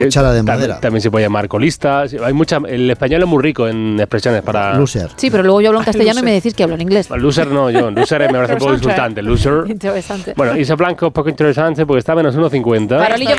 Cuchara de madera. También se puede llamar colista. Hay el español es muy rico en expresiones para... Loser. Sí, pero luego yo hablo en castellano y me decís que hablo en inglés. Loser no, John. Loser me parece un poco insultante. Loser. Interesante. Bueno, Isa Blanco es poco interesante porque está a menos 1,50. Farolillo